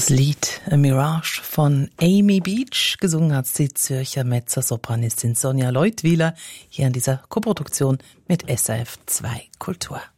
Das Lied A Mirage von Amy Beach, gesungen hat die Zürcher Mezzosopranistin Sonja Leutwiler, hier in dieser Koproduktion mit SRF 2 Kultur.